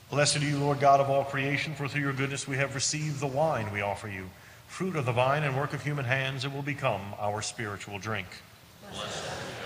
Blessed are you, Lord God of all creation, for through your goodness we have received the wine we offer you, fruit of the vine and work of human hands, it will become our spiritual drink. Blessed